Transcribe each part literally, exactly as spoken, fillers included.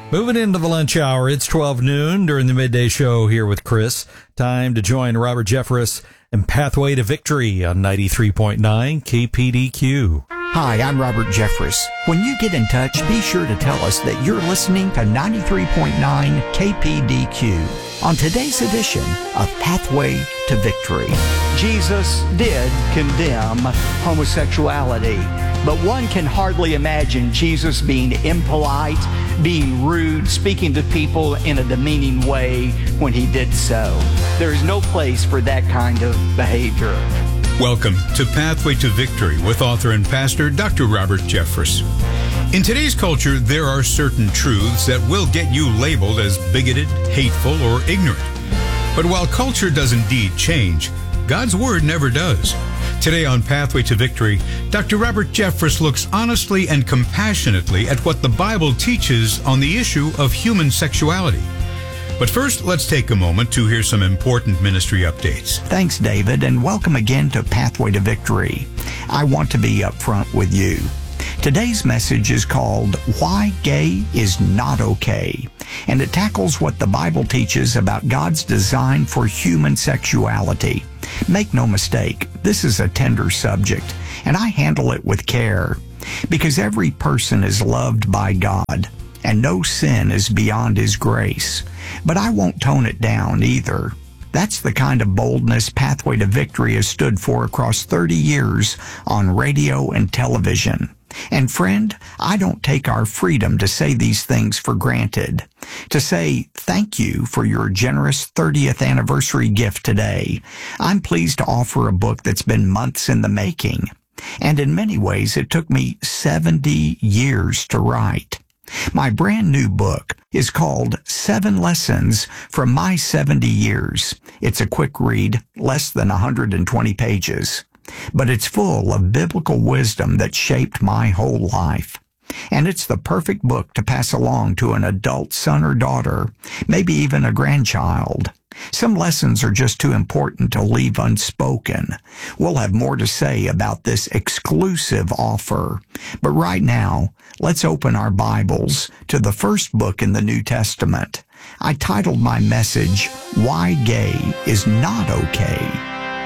Moving into the lunch hour, it's twelve noon during the midday show here with Chris. Time to join Robert Jeffress and Pathway to Victory on ninety-three point nine K P D Q. Hi, I'm Robert Jeffress. When you get in touch, be sure to tell us that you're listening to ninety-three point nine K P D Q on today's edition of Pathway to Victory. Jesus did condemn homosexuality, but one can hardly imagine Jesus being impolite, being rude, speaking to people in a demeaning way when he did so. There is no place for that kind of behavior. Welcome to Pathway to Victory with author and pastor Doctor Robert Jeffress. In today's culture, there are certain truths that will get you labeled as bigoted, hateful, or ignorant. But while culture does indeed change, God's Word never does. Today on Pathway to Victory, Doctor Robert Jeffress looks honestly and compassionately at what the Bible teaches on the issue of human sexuality. But first, let's take a moment to hear some important ministry updates. Thanks, David, and welcome again to Pathway to Victory. I want to be upfront with you. Today's message is called Why Gay is Not Okay, and it tackles what the Bible teaches about God's design for human sexuality. Make no mistake, this is a tender subject, and I handle it with care, because every person is loved by God, and no sin is beyond His grace. But I won't tone it down either. That's the kind of boldness Pathway to Victory has stood for across thirty years on radio and television. And friend, I don't take our freedom to say these things for granted. To say thank you for your generous thirtieth anniversary gift today, I'm pleased to offer a book that's been months in the making. And in many ways, it took me seventy years to write. My brand new book is called Seven Lessons from My seventy years. It's a quick read, less than one hundred twenty pages. But it's full of biblical wisdom that shaped my whole life. And it's the perfect book to pass along to an adult son or daughter, maybe even a grandchild. Some lessons are just too important to leave unspoken. We'll have more to say about this exclusive offer. But right now, let's open our Bibles to the first book in the New Testament. I titled my message, Why Gay is Not Okay.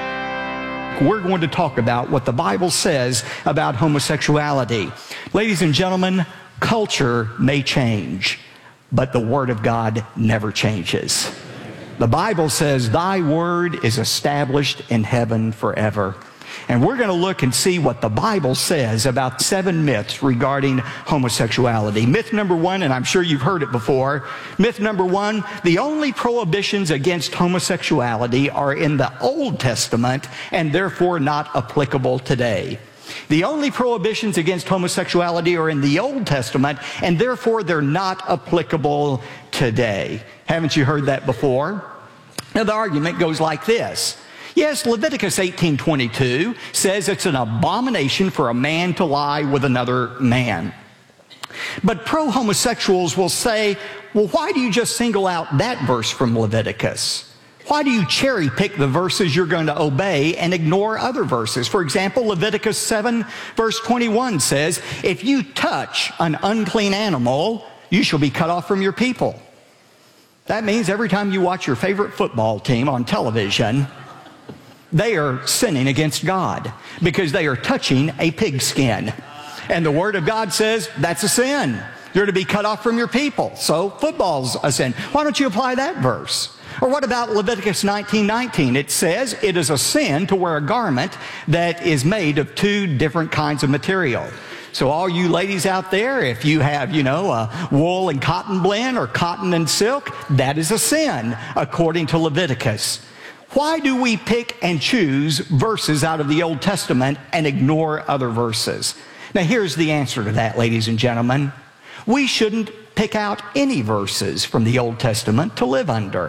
We're going to talk about what the Bible says about homosexuality. Ladies and gentlemen, culture may change, but the Word of God never changes. The Bible says, thy word is established in heaven forever. And we're going to look and see what the Bible says about seven myths regarding homosexuality. Myth number one, and I'm sure you've heard it before. Myth number one, the only prohibitions against homosexuality are in the Old Testament and therefore not applicable today. The only prohibitions against homosexuality are in the Old Testament and therefore they're not applicable today. Haven't you heard that before? Now the argument goes like this. Yes, Leviticus eighteen twenty-two says it's an abomination for a man to lie with another man. But pro-homosexuals will say, well, why do you just single out that verse from Leviticus? Why do you cherry pick the verses you're going to obey and ignore other verses? For example, Leviticus seven verse twenty-one says, if you touch an unclean animal, you shall be cut off from your people. That means every time you watch your favorite football team on television, they are sinning against God because they are touching a pigskin. And the Word of God says that's a sin. You're to be cut off from your people. So football's a sin. Why don't you apply that verse? Or what about Leviticus nineteen nineteen? It says it is a sin to wear a garment that is made of two different kinds of material. So all you ladies out there, if you have, you know, a wool and cotton blend or cotton and silk, that is a sin according to Leviticus. Why do we pick and choose verses out of the Old Testament and ignore other verses? Now here's the answer to that, ladies and gentlemen. We shouldn't pick out any verses from the Old Testament to live under.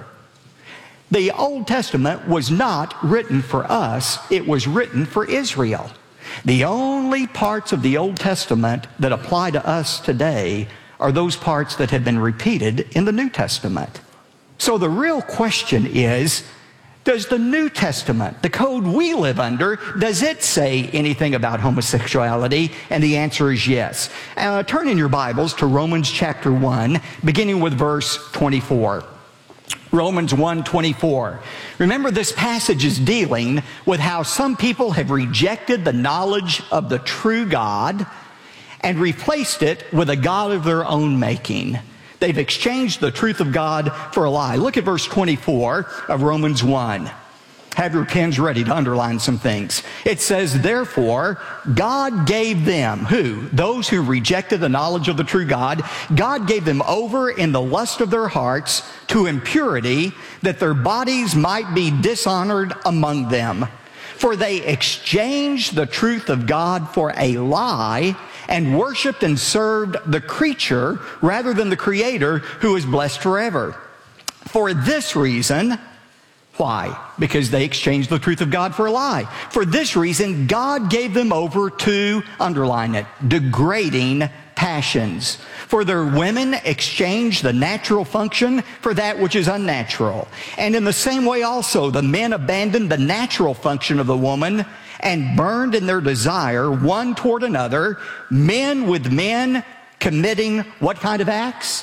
The Old Testament was not written for us, it was written for Israel. The only parts of the Old Testament that apply to us today are those parts that have been repeated in the New Testament. So the real question is, Does the New Testament, the code we live under, does it say anything about homosexuality? And the answer is yes. Uh, turn in your Bibles to Romans chapter one, beginning with verse twenty-four. Romans one twenty-four. Remember, this passage is dealing with how some people have rejected the knowledge of the true God and replaced it with a God of their own making. They've exchanged the truth of God for a lie. Look at verse twenty-four of Romans one. Have your pens ready to underline some things. It says, therefore, God gave them, who? Those who rejected the knowledge of the true God, God gave them over in the lust of their hearts to impurity, that their bodies might be dishonored among them. For they exchanged the truth of God for a lie, and worshiped and served the creature rather than the Creator, who is blessed forever. For this reason, why? Because they exchanged the truth of God for a lie. For this reason, God gave them over to, underline it, degrading passions. For their women exchanged the natural function for that which is unnatural. And in the same way also, the men abandoned the natural function of the woman and burned in their desire one toward another, men with men committing what kind of acts?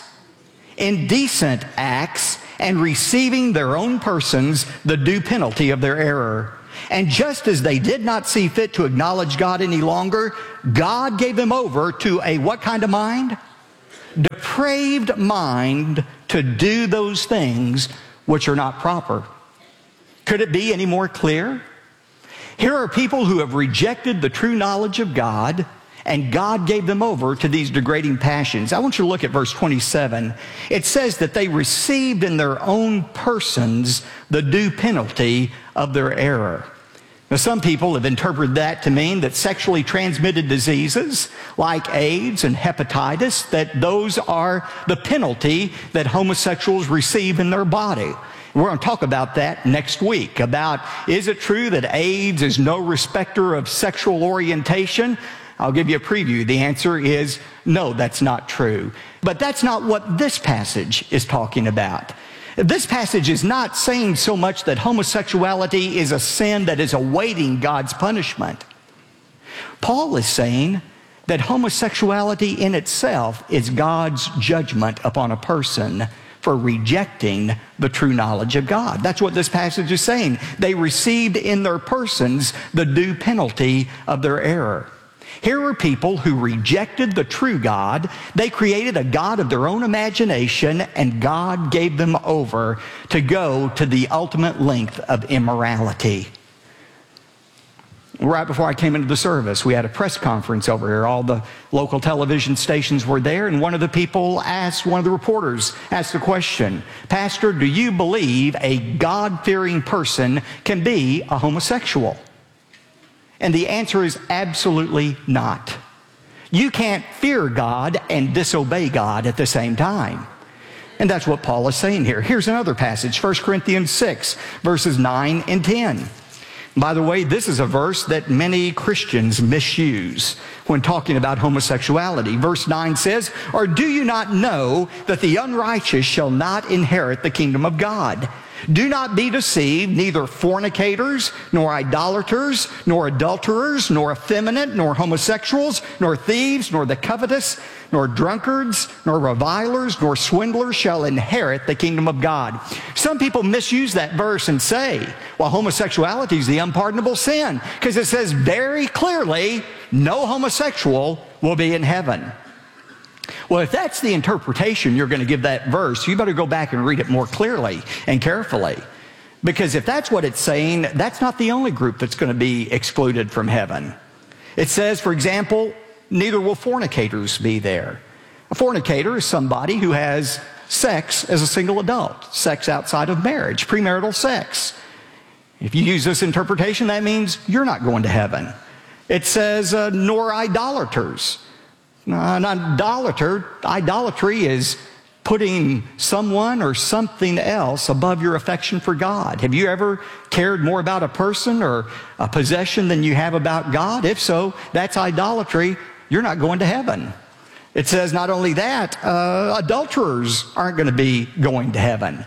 Indecent acts, and receiving their own persons the due penalty of their error. And just as they did not see fit to acknowledge God any longer, God gave them over to a what kind of mind? Depraved mind, to do those things which are not proper. Could it be any more clear? Here are people who have rejected the true knowledge of God, and God gave them over to these degrading passions. I want you to look at verse twenty-seven. It says that they received in their own persons the due penalty of their error. Now, some people have interpreted that to mean that sexually transmitted diseases like AIDS and hepatitis, that those are the penalty that homosexuals receive in their body. We're going to talk about that next week, about is it true that AIDS is no respecter of sexual orientation? I'll give you a preview. The answer is no, that's not true. But that's not what this passage is talking about. This passage is not saying so much that homosexuality is a sin that is awaiting God's punishment. Paul is saying that homosexuality in itself is God's judgment upon a person for rejecting the true knowledge of God. That's what this passage is saying. They received in their persons the due penalty of their error. Here are people who rejected the true God. They created a God of their own imagination, and God gave them over to go to the ultimate length of immorality. Right before I came into the service, we had a press conference over here. All the local television stations were there, and one of the people asked, one of the reporters asked the question, Pastor, do you believe a God-fearing person can be a homosexual? And the answer is absolutely not. You can't fear God and disobey God at the same time. And that's what Paul is saying here. Here's another passage, First Corinthians six, verses nine and ten. By the way, this is a verse that many Christians misuse when talking about homosexuality. Verse nine says, or do you not know that the unrighteous shall not inherit the kingdom of God? Do not be deceived, neither fornicators, nor idolaters, nor adulterers, nor effeminate, nor homosexuals, nor thieves, nor the covetous, nor drunkards, nor revilers, nor swindlers shall inherit the kingdom of God. Some people misuse that verse and say, well, homosexuality is the unpardonable sin, because it says very clearly, no homosexual will be in heaven. Well, if that's the interpretation you're going to give that verse, you better go back and read it more clearly and carefully. Because if that's what it's saying, that's not the only group that's going to be excluded from heaven. It says, for example, neither will fornicators be there. A fornicator is somebody who has sex as a single adult, sex outside of marriage, premarital sex. If you use this interpretation, that means you're not going to heaven. It says, uh, nor idolaters. An idolater, idolatry is putting someone or something else above your affection for God. Have you ever cared more about a person or a possession than you have about God? If so, that's idolatry. You're not going to heaven. It says not only that, uh, adulterers aren't going to be going to heaven.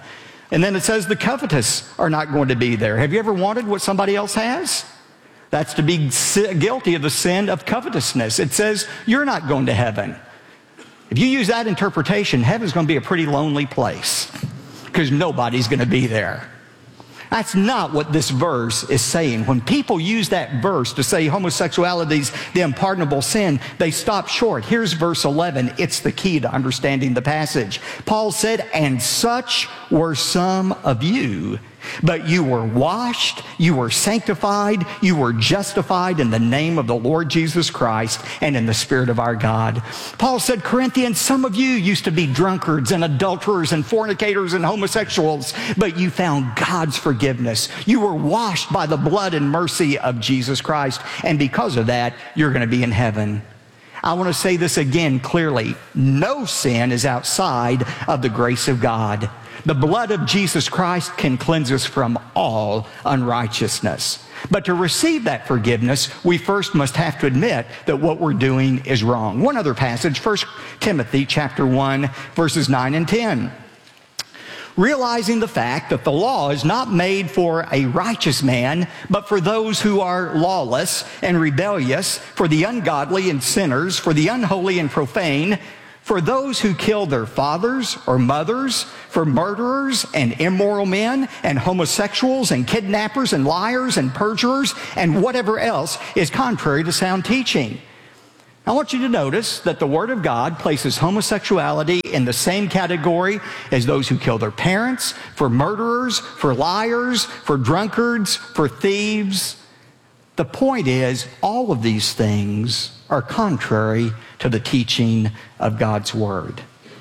And then it says the covetous are not going to be there. Have you ever wanted what somebody else has? That's to be guilty of the sin of covetousness. It says you're not going to heaven. If you use that interpretation, heaven's going to be a pretty lonely place because nobody's going to be there. That's not what this verse is saying. When people use that verse to say homosexuality is the unpardonable sin, they stop short. Here's verse eleven. It's the key to understanding the passage. Paul said, "And such were some of you, but you were washed, you were sanctified, you were justified in the name of the Lord Jesus Christ and in the Spirit of our God." Paul said, Corinthians, some of you used to be drunkards and adulterers and fornicators and homosexuals, but you found God's forgiveness. You were washed by the blood and mercy of Jesus Christ, and because of that, you're going to be in heaven. I want to say this again clearly. No sin is outside of the grace of God. The blood of Jesus Christ can cleanse us from all unrighteousness. But to receive that forgiveness, we first must have to admit that what we're doing is wrong. One other passage, First Timothy chapter one, verses nine and ten. Realizing the fact that the law is not made for a righteous man, but for those who are lawless and rebellious, for the ungodly and sinners, for the unholy and profane, for those who kill their fathers or mothers, for murderers and immoral men and homosexuals and kidnappers and liars and perjurers and whatever else is contrary to sound teaching. I want you to notice that the Word of God places homosexuality in the same category as those who kill their parents, for murderers, for liars, for drunkards, for thieves. The point is, all of these things are contrary to the teaching of God's Word.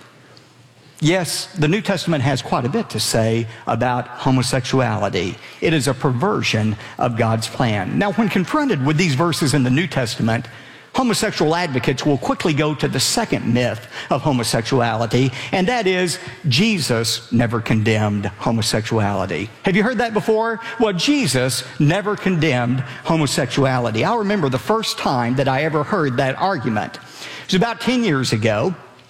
Yes, the New Testament has quite a bit to say about homosexuality. It is a perversion of God's plan. Now, when confronted with these verses in the New Testament, homosexual advocates will quickly go to the second myth of homosexuality, and that is Jesus never condemned homosexuality. Have you heard that before? Well, Jesus never condemned homosexuality. I remember the first time that I ever heard that argument. It was about ten years ago.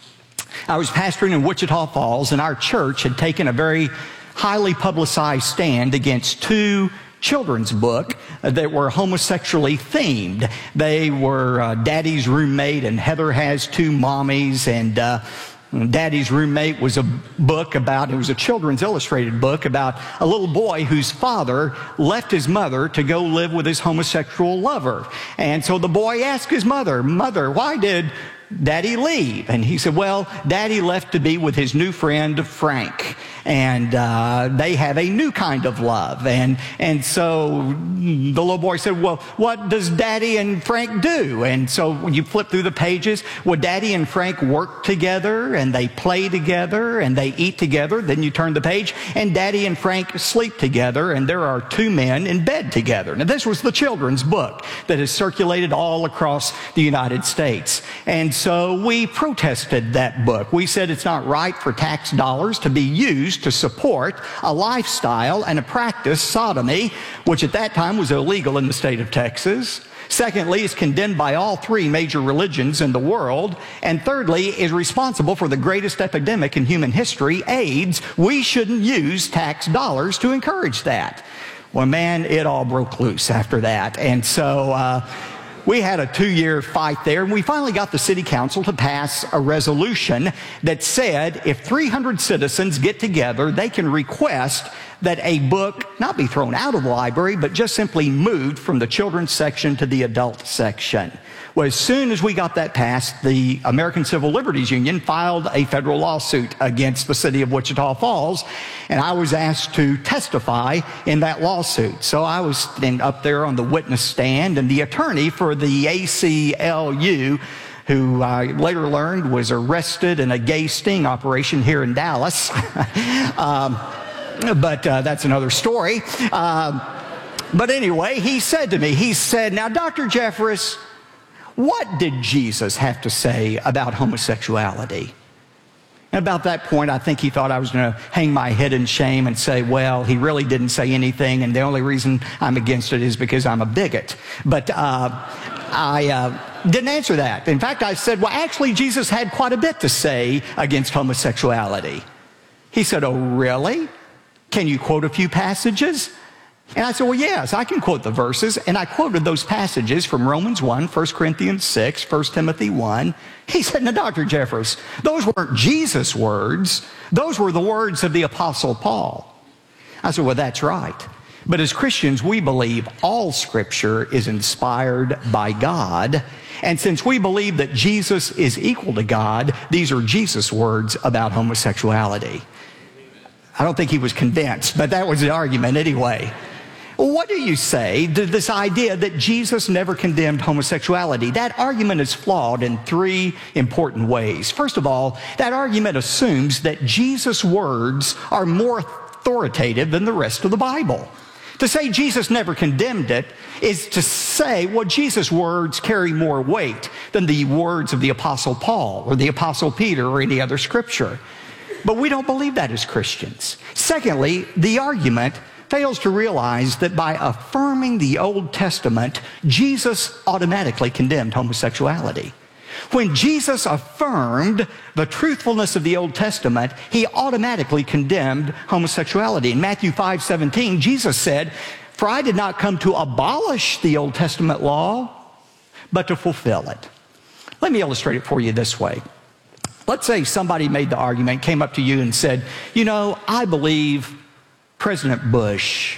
I was pastoring in Wichita Falls, and our church had taken a very highly publicized stand against two children's book that were homosexually themed. They were uh, Daddy's Roommate and Heather Has Two Mommies, and uh, Daddy's Roommate was a book about, it was a children's illustrated book about a little boy whose father left his mother to go live with his homosexual lover. And so the boy asked his mother, "Mother, why did Daddy leave?" And he said, "Well, Daddy left to be with his new friend, Frank. And uh, they have a new kind of love." And and so the little boy said, "Well, what does Daddy and Frank do?" And so when you flip through the pages, well, Daddy and Frank work together, and they play together, and they eat together. Then you turn the page, and Daddy and Frank sleep together, and there are two men in bed together. Now, this was the children's book that is circulated all across the United States. And so we protested that book. We said it's not right for tax dollars to be used to support a lifestyle and a practice, sodomy, which at that time was illegal in the state of Texas. Secondly, is condemned by all three major religions in the world. And thirdly, is responsible for the greatest epidemic in human history, AIDS. We shouldn't use tax dollars to encourage that. Well, man, it all broke loose after that. And so uh, we had a two-year fight there, and we finally got the city council to pass a resolution that said if three hundred citizens get together, they can request that a book not be thrown out of the library, but just simply moved from the children's section to the adult section. Well, as soon as we got that passed, the American Civil Liberties Union filed a federal lawsuit against the city of Wichita Falls, and I was asked to testify in that lawsuit. So I was standing up there on the witness stand, and the attorney for the A C L U, who I later learned was arrested in a gay sting operation here in Dallas, um, but uh, that's another story. Uh, but anyway, he said to me, he said, "Now, Doctor Jeffress, what did Jesus have to say about homosexuality?" And about that point, I think he thought I was going to hang my head in shame and say, well, he really didn't say anything, and the only reason I'm against it is because I'm a bigot. But uh, I uh, didn't answer that. In fact, I said, well, actually, Jesus had quite a bit to say against homosexuality. He said, "Oh, really?" Can you quote a few passages? And I said, well, yes, I can quote the verses. And I quoted those passages from Romans one, First Corinthians six, First Timothy one. He said, now, Doctor Jeffress, those weren't Jesus' words. Those were the words of the Apostle Paul. I said, well, that's right. But as Christians, we believe all Scripture is inspired by God. And since we believe that Jesus is equal to God, these are Jesus' words about homosexuality. I don't think he was convinced, but that was the argument anyway. What do you say to this idea that Jesus never condemned homosexuality? That argument is flawed in three important ways. First of all, that argument assumes that Jesus' words are more authoritative than the rest of the Bible. To say Jesus never condemned it is to say, well, Jesus' words carry more weight than the words of the Apostle Paul or the Apostle Peter or any other scripture. But we don't believe that as Christians. Secondly, the argument fails to realize that by affirming the Old Testament, Jesus automatically condemned homosexuality. When Jesus affirmed the truthfulness of the Old Testament, he automatically condemned homosexuality. In Matthew five seventeen, Jesus said, "For I did not come to abolish the Old Testament law, but to fulfill it." Let me illustrate it for you this way. Let's say somebody made the argument, came up to you and said, you know, I believe President Bush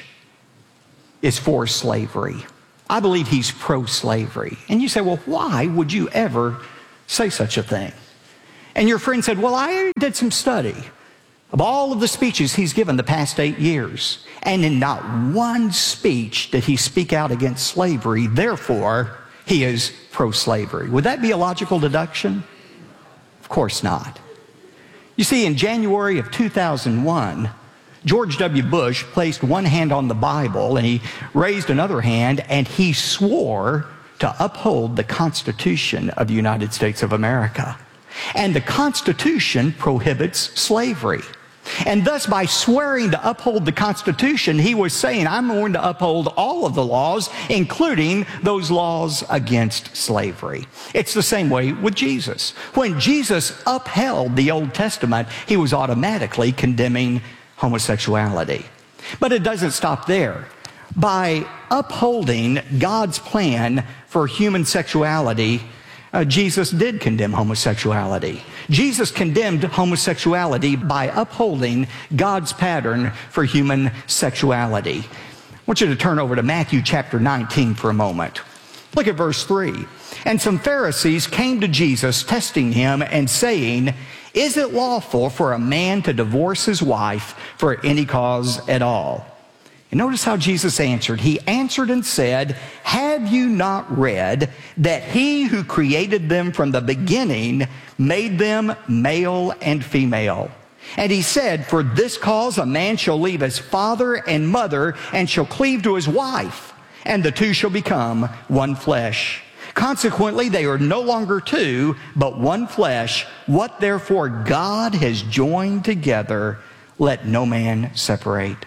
is for slavery. I believe he's pro-slavery. And you say, well, why would you ever say such a thing? And your friend said, well, I did some study of all of the speeches he's given the past eight years. And in not one speech did he speak out against slavery. Therefore, he is pro-slavery. Would that be a logical deduction? Of course not. You see, in January of two thousand one, George W. Bush placed one hand on the Bible and he raised another hand and he swore to uphold the Constitution of the United States of America. And the Constitution prohibits slavery. And thus, by swearing to uphold the Constitution, he was saying, I'm going to uphold all of the laws, including those laws against slavery. It's the same way with Jesus. When Jesus upheld the Old Testament, he was automatically condemning homosexuality. But it doesn't stop there. By upholding God's plan for human sexuality, uh, Jesus did condemn homosexuality. Jesus condemned homosexuality by upholding God's pattern for human sexuality. I want you to turn over to Matthew chapter nineteen for a moment. Look at verse three. And some Pharisees came to Jesus, testing him and saying, is it lawful for a man to divorce his wife for any cause at all? And notice how Jesus answered. He answered and said, have you not read that he who created them from the beginning made them male and female? And he said, for this cause a man shall leave his father and mother and shall cleave to his wife, and the two shall become one flesh. Consequently, they are no longer two, but one flesh. What therefore God has joined together, let no man separate.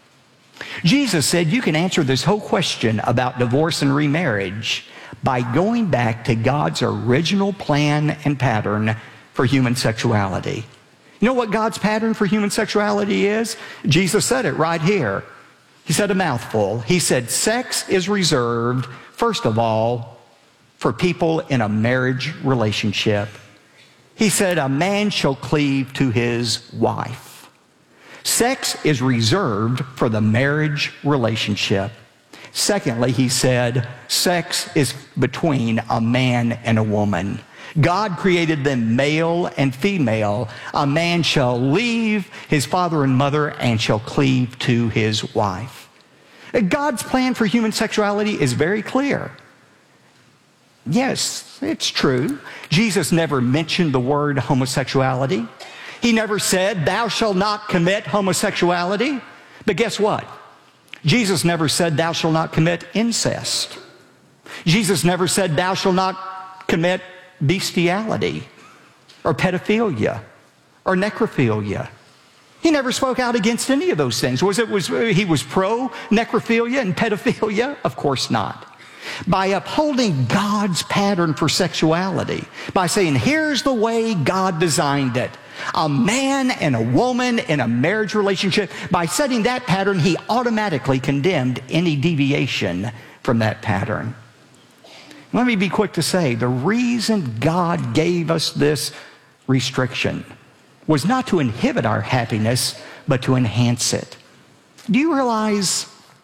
Jesus said you can answer this whole question about divorce and remarriage by going back to God's original plan and pattern for human sexuality. You know what God's pattern for human sexuality is? Jesus said it right here. He said a mouthful. He said sex is reserved, first of all, for people in a marriage relationship. He said a man shall cleave to his wife. Sex is reserved for the marriage relationship. Secondly, he said, sex is between a man and a woman. God created them male and female. A man shall leave his father and mother and shall cleave to his wife. God's plan for human sexuality is very clear. Yes, it's true. Jesus never mentioned the word homosexuality. He never said, thou shalt not commit homosexuality. But guess what? Jesus never said, thou shalt not commit incest. Jesus never said, thou shalt not commit bestiality or pedophilia or necrophilia. He never spoke out against any of those things. Was it was he was pro necrophilia and pedophilia? Of course not. by upholding God's pattern for sexuality, by saying, here's the way God designed it. A man and a woman in a marriage relationship, by setting that pattern, he automatically condemned any deviation from that pattern. Let me be quick to say, the reason God gave us this restriction was not to inhibit our happiness, but to enhance it. Do you realize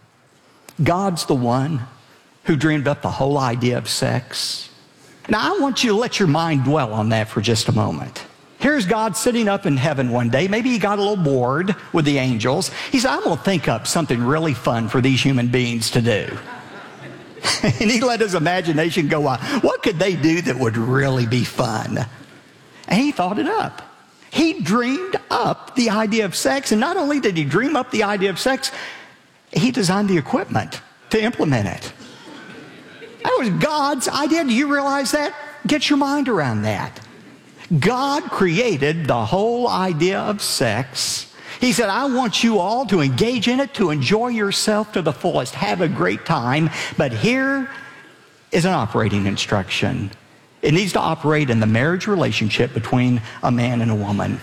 God's the one who dreamed up the whole idea of sex? Now, I want you to let your mind dwell on that for just a moment. Here's God sitting up in heaven one day. Maybe he got a little bored with the angels. He said, I'm going to think up something really fun for these human beings to do. And he let his imagination go on. What could they do that would really be fun? And he thought it up. He dreamed up the idea of sex. And not only did he dream up the idea of sex, he designed the equipment to implement it. That was God's idea. Do you realize that? Get your mind around that. God created the whole idea of sex. He said, I want you all to engage in it, to enjoy yourself to the fullest, have a great time. But here is an operating instruction. It needs to operate in the marriage relationship between a man and a woman.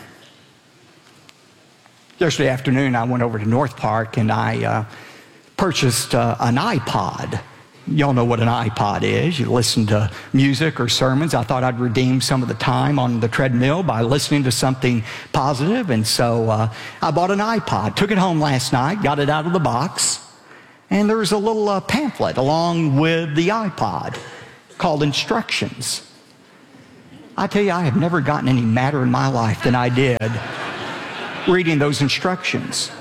Yesterday afternoon, I went over to North Park and I uh, purchased uh, an iPod. Y'all know what an iPod is. You listen to music or sermons. I thought I'd redeem some of the time on the treadmill by listening to something positive. And so uh, I bought an iPod, took it home last night, got it out of the box. And there was a little uh, pamphlet along with the iPod called Instructions. I tell you, I have never gotten any madder in my life than I did reading those instructions.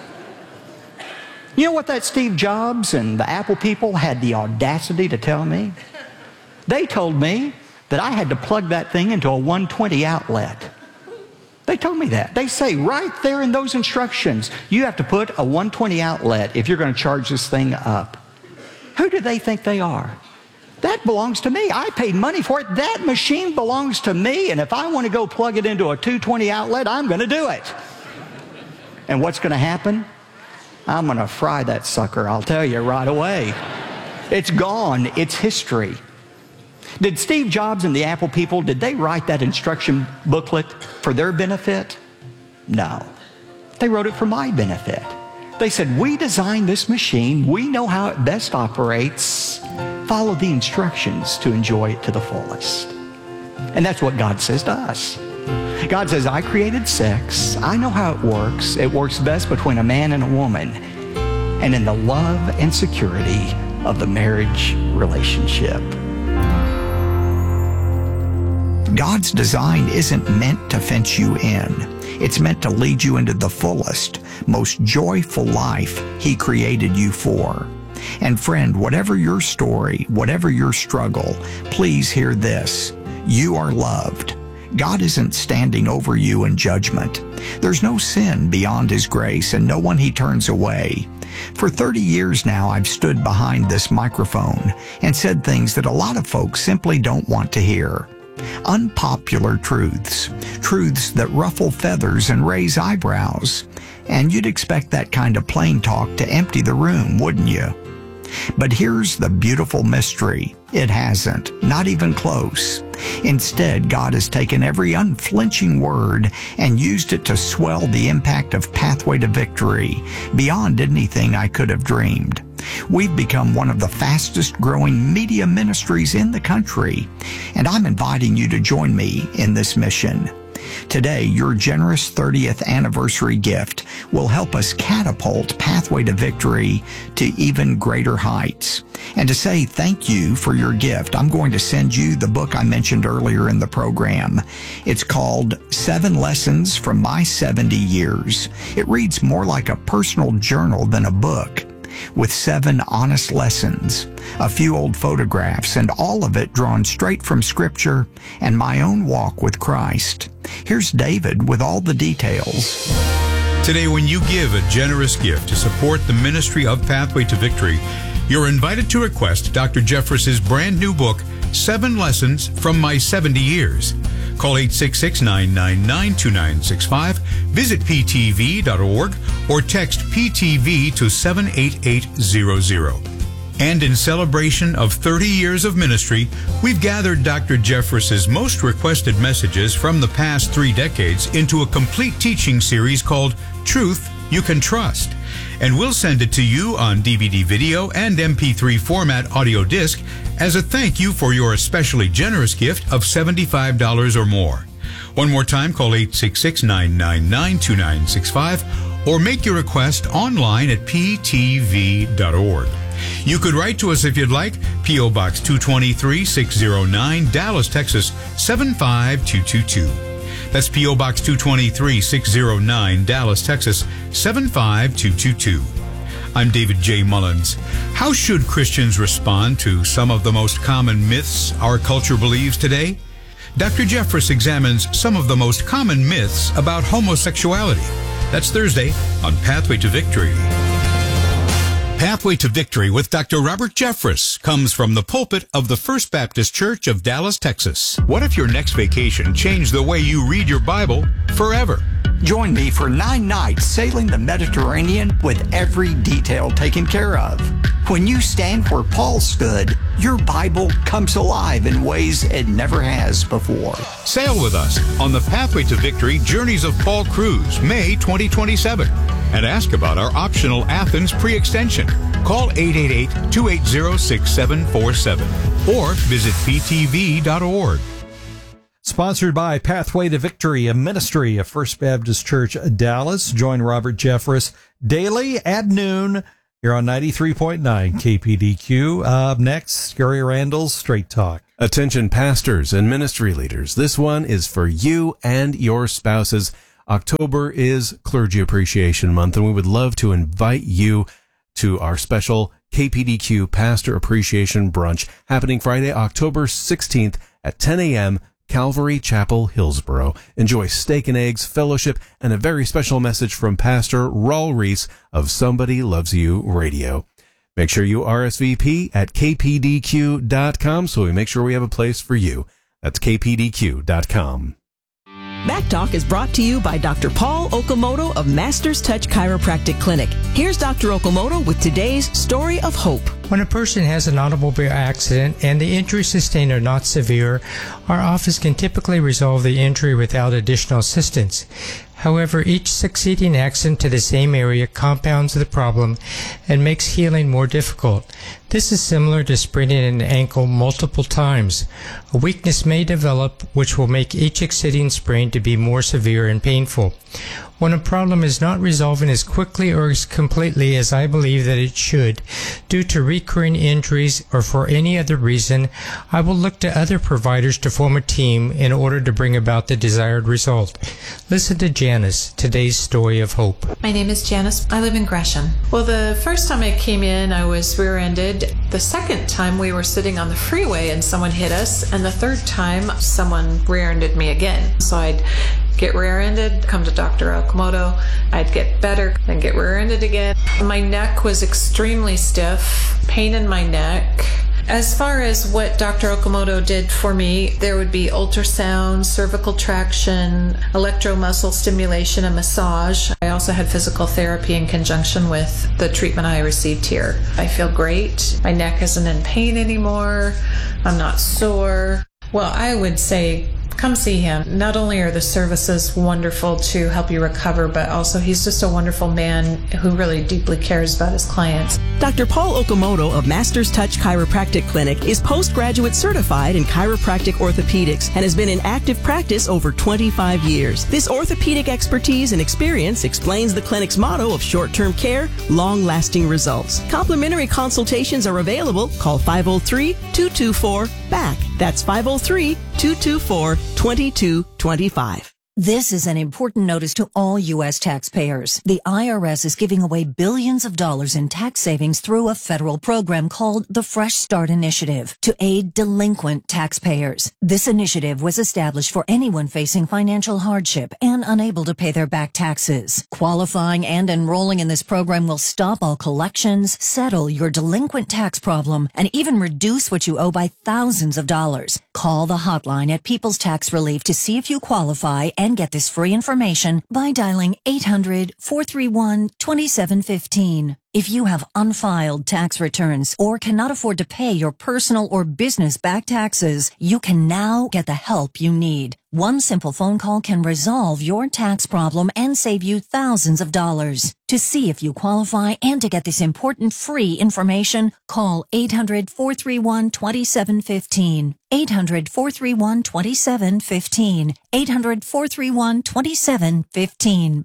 You know what that Steve Jobs and the Apple people had the audacity to tell me? They told me that I had to plug that thing into a one twenty outlet. They told me that. They say right there in those instructions, you have to put a one twenty outlet if you're going to charge this thing up. Who do they think they are? That belongs to me. I paid money for it. That machine belongs to me. And if I want to go plug it into a two twenty outlet, I'm going to do it. And what's going to happen? I'm going to fry that sucker, I'll tell you right away. It's gone. It's history. Did Steve Jobs and the Apple people, did they write that instruction booklet for their benefit? No. They wrote it for my benefit. They said, we designed this machine. We know how it best operates. Follow the instructions to enjoy it to the fullest. And that's what God says to us. God says, I created sex. I know how it works. It works best between a man and a woman and in the love and security of the marriage relationship. God's design isn't meant to fence you in. It's meant to lead you into the fullest, most joyful life He created you for. And friend, whatever your story, whatever your struggle, please hear this. You are loved. God isn't standing over you in judgment. There's no sin beyond His grace and no one He turns away. For thirty years now, I've stood behind this microphone and said things that a lot of folks simply don't want to hear. Unpopular truths, truths that ruffle feathers and raise eyebrows. And you'd expect that kind of plain talk to empty the room, wouldn't you? But here's the beautiful mystery. It hasn't, not even close. Instead, God has taken every unflinching word and used it to swell the impact of Pathway to Victory beyond anything I could have dreamed. We've become one of the fastest growing media ministries in the country, and I'm inviting you to join me in this mission. Today, your generous thirtieth anniversary gift will help us catapult Pathway to Victory to even greater heights. And to say thank you for your gift, I'm going to send you the book I mentioned earlier in the program. It's called Seven Lessons from My seventy years. It reads more like a personal journal than a book, with seven honest lessons, a few old photographs, and all of it drawn straight from Scripture and my own walk with Christ. Here's David with all the details. Today, when you give a generous gift to support the ministry of Pathway to Victory, you're invited to request Doctor Jeffress's brand new book, Seven Lessons from My seventy years. Call eight six six, nine nine nine, two nine six five, visit p t v dot org, or text P T V to seven eight eight zero zero. And in celebration of thirty years of ministry, we've gathered Doctor Jeffress's most requested messages from the past three decades into a complete teaching series called Truth You Can Trust. And we'll send it to you on D V D video and M P three format audio disc as a thank you for your especially generous gift of seventy-five dollars or more. One more time, call eight six six, nine nine nine, two nine six five or make your request online at p t v dot org. You could write to us if you'd like. P O. Box two twenty-three, six oh nine, Dallas, Texas, seven five two two two. That's P O. Box two twenty-three, six oh nine, Dallas, Texas, seven five two two two. I'm David J. Mullins. How should Christians respond to some of the most common myths our culture believes today? Doctor Jeffress examines some of the most common myths about homosexuality. That's Thursday on Pathway to Victory. Pathway to Victory with Doctor Robert Jeffress comes from the pulpit of the First Baptist Church of Dallas, Texas. What if your next vacation changed the way you read your Bible forever? Join me for nine nights sailing the Mediterranean with every detail taken care of. When you stand where Paul stood, your Bible comes alive in ways it never has before. Sail with us on the Pathway to Victory Journeys of Paul Cruise, May twenty twenty-seven. And ask about our optional Athens pre-extension. Call eight eight eight, two eight zero, six seven four seven or visit p t v dot org. Sponsored by Pathway to Victory, a ministry of First Baptist Church Dallas. Join Robert Jeffress daily at noon here on ninety-three point nine K P D Q. Up next, Gary Randall's Straight Talk. Attention pastors and ministry leaders. This one is for you and your spouses. October is Clergy Appreciation Month, and we would love to invite you to our special K P D Q Pastor Appreciation Brunch happening Friday, October sixteenth at ten a.m., Calvary Chapel, Hillsboro. Enjoy steak and eggs, fellowship, and a very special message from Pastor Raul Reese of Somebody Loves You Radio. Make sure you R S V P at k p d q dot com so we make sure we have a place for you. That's k p d q dot com. Back Talk is brought to you by Doctor Paul Okamoto of Masters Touch Chiropractic Clinic. Here's Doctor Okamoto with today's story of hope. When a person has an automobile accident and the injuries sustained are not severe, our office can typically resolve the injury without additional assistance. However, each succeeding accident to the same area compounds the problem and makes healing more difficult. This is similar to spraining an ankle multiple times. A weakness may develop which will make each succeeding sprain to be more severe and painful. When a problem is not resolving as quickly or as completely as I believe that it should, due to recurring injuries or for any other reason, I will look to other providers to form a team in order to bring about the desired result. Listen to Janice, today's story of hope. My name is Janice. I live in Gresham. Well, the first time I came in, I was rear-ended. The second time, we were sitting on the freeway and someone hit us. And the third time, someone rear-ended me again. So I'd get rear-ended, come to Doctor Okamoto, I'd get better, then get rear-ended again. My neck was extremely stiff, pain in my neck. As far as what Doctor Okamoto did for me, there would be ultrasound, cervical traction, electromuscle stimulation, and massage. I also had physical therapy in conjunction with the treatment I received here. I feel great. My neck isn't in pain anymore. I'm not sore. Well, I would say come see him. Not only are the services wonderful to help you recover, but also he's just a wonderful man who really deeply cares about his clients. Doctor Paul Okamoto of Masters Touch Chiropractic Clinic is postgraduate certified in chiropractic orthopedics and has been in active practice over twenty-five years. This orthopedic expertise and experience explains the clinic's motto of short-term care, long-lasting results. Complimentary consultations are available. Call five oh three, two two four, B A C K. That's five oh three, two two four, two two two five. This is an important notice to all U S taxpayers. The I R S is giving away billions of dollars in tax savings through a federal program called the Fresh Start Initiative to aid delinquent taxpayers. This initiative was established for anyone facing financial hardship and unable to pay their back taxes. Qualifying and enrolling in this program will stop all collections, settle your delinquent tax problem, and even reduce what you owe by thousands of dollars. Call the hotline at People's Tax Relief to see if you qualify and get this free information by dialing eight hundred, four three one, two seven one five. If you have unfiled tax returns or cannot afford to pay your personal or business back taxes, you can now get the help you need. One simple phone call can resolve your tax problem and save you thousands of dollars. To see if you qualify and to get this important free information, call eight hundred, four three one, two seven one five. eight hundred, four three one, two seven one five. eight hundred, four three one, two seven one five.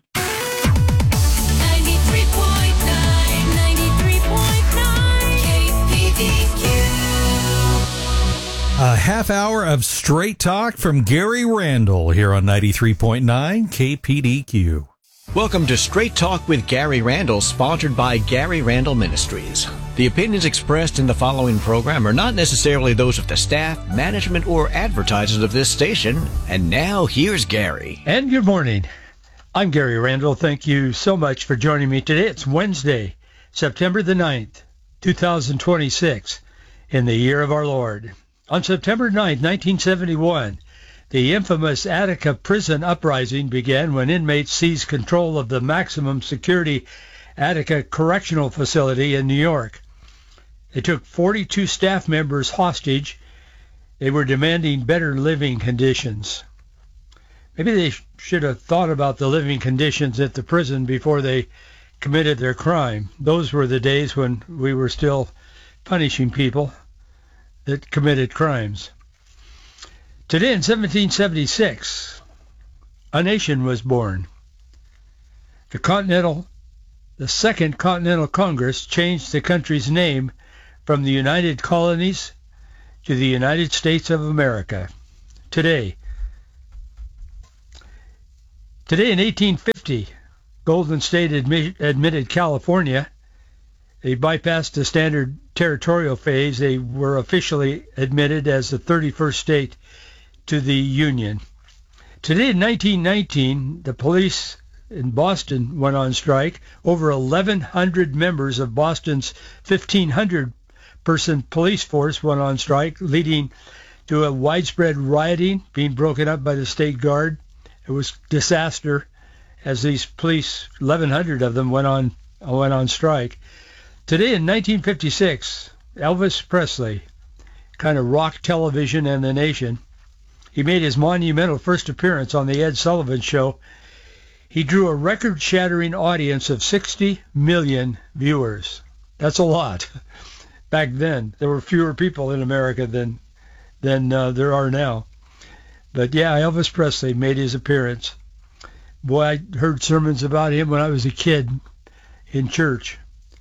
A half hour of straight talk from Gary Randall here on ninety-three point nine K P D Q. Welcome to Straight Talk with Gary Randall, sponsored by Gary Randall Ministries. The opinions expressed in the following program are not necessarily those of the staff, management, or advertisers of this station. And now, here's Gary. And good morning. I'm Gary Randall. Thank you so much for joining me today. It's Wednesday, September the ninth, two thousand twenty-six, in the year of our Lord. On September ninth, nineteen seventy-one, the infamous Attica prison uprising began when inmates seized control of the maximum security Attica Correctional Facility in New York. They took forty-two staff members hostage. They were demanding better living conditions. Maybe they sh- should have thought about the living conditions at the prison before they committed their crime. Those were the days when we were still punishing people that committed crimes. Today in seventeen seventy-six, a nation was born. The Continental, the Second Continental Congress changed the country's name from the United Colonies to the United States of America. Today, today in eighteen fifty, Golden State admi- admitted California. They bypassed the standard territorial phase. They were officially admitted as the thirty-first state to the Union. Today in nineteen nineteen, the police in Boston went on strike. Over eleven hundred members of Boston's fifteen hundred person police force went on strike, leading to a widespread rioting, being broken up by the state guard. It was disaster as these police, eleven hundred of them, went on went on strike. Today in nineteen fifty-six, Elvis Presley kind of rocked television and the nation. He made his monumental first appearance on the Ed Sullivan Show. He drew a record-shattering audience of sixty million viewers. That's a lot. Back then, there were fewer people in America than than uh, there are now. But yeah, Elvis Presley made his appearance. Boy, I heard sermons about him when I was a kid in church.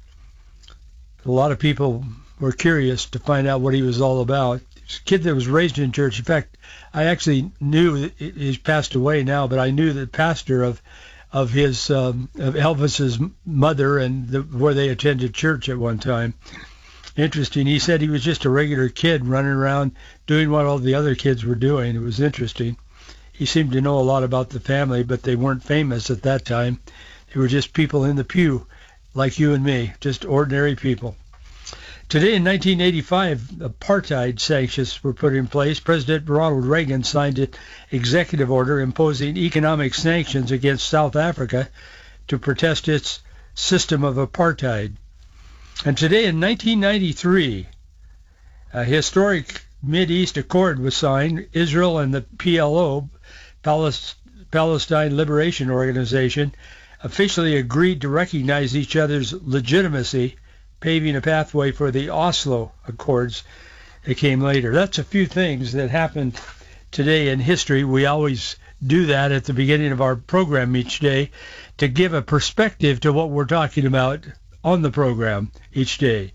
A lot of people were curious to find out what he was all about. He was a kid that was raised in church. In fact, I actually knew, he's passed away now, but I knew the pastor of of his um, of Elvis's mother and the, where they attended church at one time. Interesting. He said he was just a regular kid running around doing what all the other kids were doing. It was interesting. He seemed to know a lot about the family, but they weren't famous at that time. They were just people in the pew, like you and me, just ordinary people. Today in nineteen eighty-five, apartheid sanctions were put in place. President Ronald Reagan signed an executive order imposing economic sanctions against South Africa to protest its system of apartheid. And today in nineteen ninety-three, a historic Mideast Accord was signed. Israel and the P L O, Palestine Liberation Organization, officially agreed to recognize each other's legitimacy, paving a pathway for the Oslo Accords that came later. That's a few things that happened today in history. We always do that at the beginning of our program each day to give a perspective to what we're talking about on the program each day.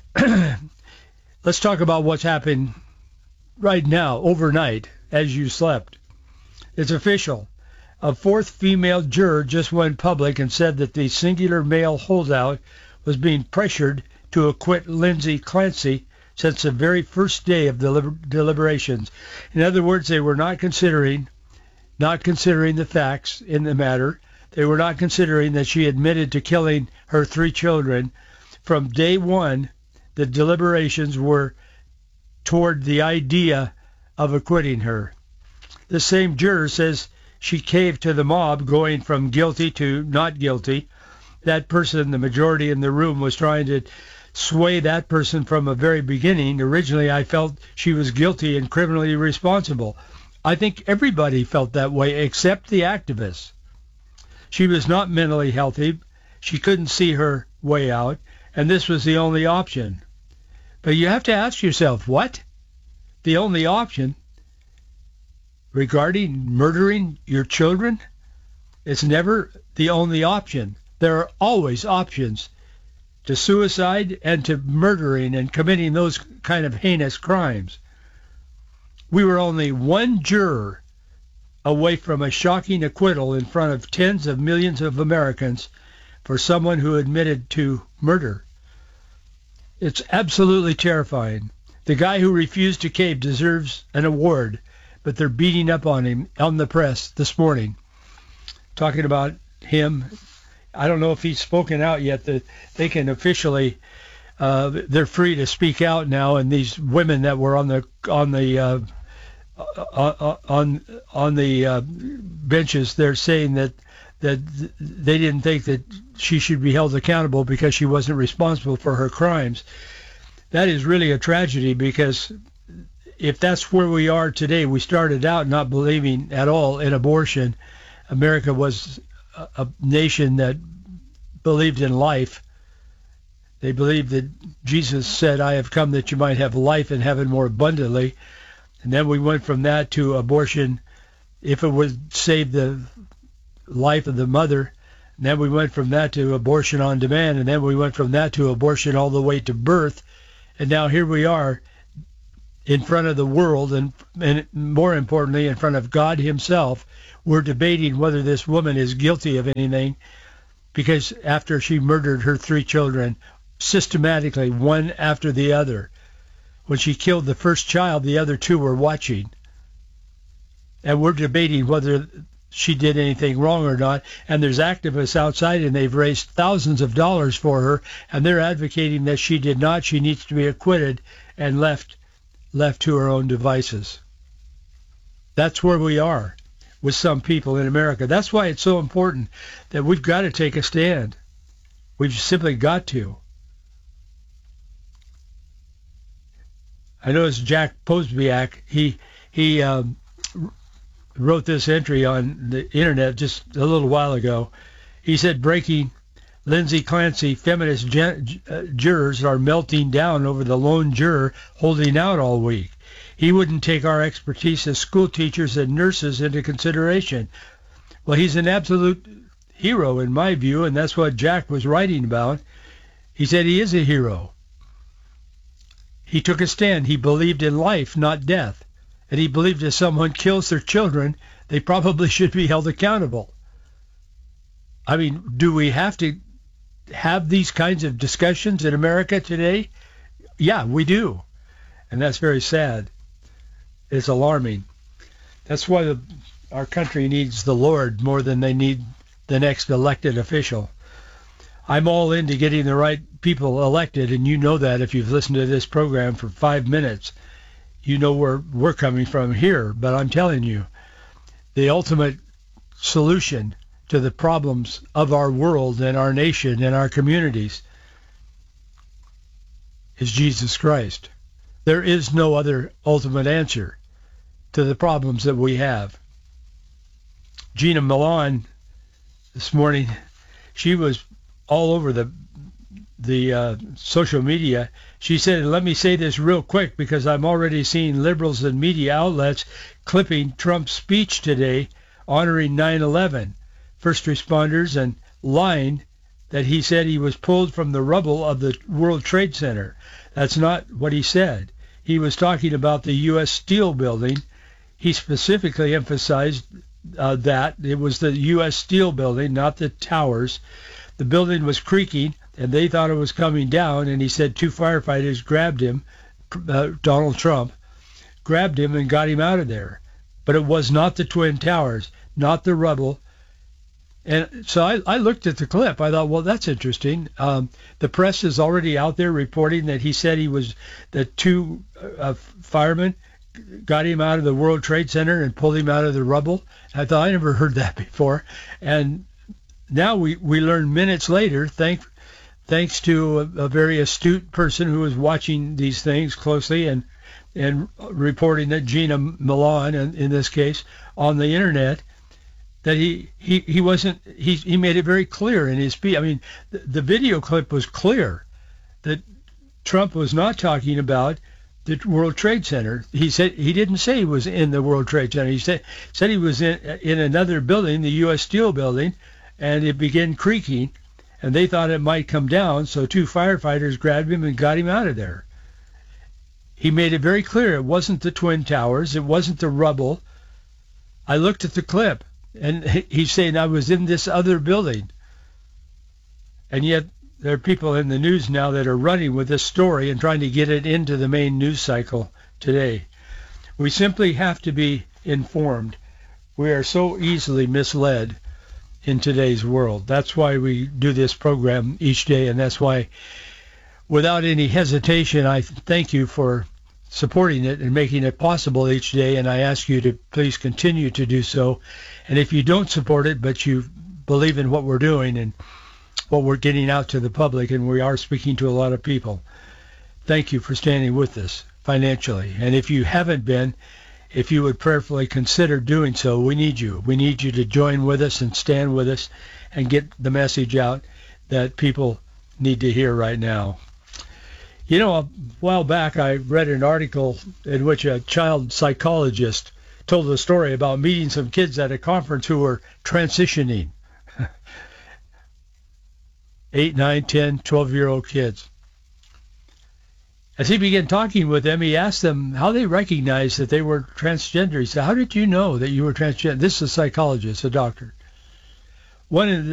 Let's talk about what's happened right now, overnight, as you slept. It's official. A fourth female juror just went public and said that the singular male holdout was being pressured to acquit Lindsay Clancy since the very first day of the deliber- deliberations. In other words, they were not considering, not considering the facts in the matter. They were not considering that she admitted to killing her three children. From day one, the deliberations were toward the idea of acquitting her. The same juror says she caved to the mob, going from guilty to not guilty. that person, the majority in the room, was trying to sway that person from a very beginning. Originally, I felt she was guilty and criminally responsible. I think everybody felt that way except the activists. She was not mentally healthy. She couldn't see her way out, and this was the only option. But you have to ask yourself, what? The only option regarding murdering your children? It's never the only option. There are always options to suicide and to murdering and committing those kind of heinous crimes. We were only one juror away from a shocking acquittal in front of tens of millions of Americans for someone who admitted to murder. It's absolutely terrifying. The guy who refused to cave deserves an award, but they're beating up on him on the press this morning, talking about him. I don't know if he's spoken out yet. That they can officially, uh, they're free to speak out now. And these women that were on the on the uh, on on the uh, benches, they're saying that that they didn't think that she should be held accountable because she wasn't responsible for her crimes. That is really a tragedy, because if that's where we are today, we started out not believing at all in abortion. America was a, a nation that believed in life. They believed that Jesus said, I have come that you might have life and have it more abundantly. And then we went from that to abortion, if it would save the life of the mother. And then we went from that to abortion on demand. And then we went from that to abortion all the way to birth. And now here we are in front of the world, and, and more importantly, in front of God himself. We're debating whether this woman is guilty of anything, because after she murdered her three children systematically, one after the other, when she killed the first child, the other two were watching. And we're debating whether she did anything wrong or not. And there's activists outside, and they've raised thousands of dollars for her, and they're advocating that she did not. She needs to be acquitted and left left to her own devices. That's where we are with some people in America. That's why it's so important that we've got to take a stand. We've simply got to. I noticed Jack Posobiec, he he um, wrote this entry on the internet just a little while ago. He said, breaking, Lindsay Clancy, feminist gen- uh, jurors are melting down over the lone juror holding out all week. He wouldn't take our expertise as school teachers and nurses into consideration. Well, he's an absolute hero in my view, and that's what Jack was writing about. He said he is a hero. He took a stand. He believed in life, not death. And he believed if someone kills their children, they probably should be held accountable. I mean, do we have to have these kinds of discussions in America today? Yeah, we do. And that's very sad. It's alarming. That's why the, our country needs the Lord more than they need the next elected official. I'm all into getting the right people elected, and you know that if you've listened to this program for five minutes. You know where we're coming from here, but I'm telling you, the ultimate solution to the problems of our world and our nation and our communities is Jesus Christ. There is no other ultimate answer to the problems that we have. Gina Milan this morning, she was all over the the uh, social media. She said, let me say this real quick because I'm already seeing liberals and media outlets clipping Trump's speech today honoring nine eleven first responders and lying that he said he was pulled from the rubble of the World Trade Center. That's not what he said. He was talking about the U S Steel building. He specifically emphasized uh, that it was the U S Steel building, not the towers. The building was creaking, and they thought it was coming down, and he said two firefighters grabbed him, uh, Donald Trump, grabbed him and got him out of there. But it was not the Twin Towers, not the rubble. And so I, I looked at the clip. I thought, well, that's interesting. Um, the press is already out there reporting that he said he was, that two uh, firemen got him out of the World Trade Center and pulled him out of the rubble. I thought, I never heard that before. And now we, we learn minutes later, thank, thanks to a, a very astute person who was watching these things closely and and reporting that Gina Milan, in, in this case, on the internet, that he, he, he wasn't, he, he made it very clear in his speech. I mean, the, the video clip was clear that Trump was not talking about the World Trade Center. He said he didn't say he was in the World Trade Center. He said said he was in in another building, the U S Steel building, and it began creaking, and they thought it might come down. So two firefighters grabbed him and got him out of there. He made it very clear it wasn't the Twin Towers, it wasn't the rubble. I looked at the clip, and he's saying I was in this other building, and yet there are people in the news now that are running with this story and trying to get it into the main news cycle today. We simply have to be informed. We are so easily misled in today's world. That's why we do this program each day, and that's why, without any hesitation, I thank you for supporting it and making it possible each day, and I ask you to please continue to do so. And if you don't support it, but you believe in what we're doing and what we're getting out to the public, and we are speaking to a lot of people, thank you for standing with us financially. And if you haven't been, if you would prayerfully consider doing so, we need you. We need you to join with us and stand with us and get the message out that people need to hear right now. You know, a while back I read an article in which a child psychologist told a story about meeting some kids at a conference who were transitioning. Eight, nine, ten, twelve-year-old kids. As he began talking with them, he asked them how they recognized that they were transgender. He said, how did you know that you were transgender? This is a psychologist, a doctor. One of the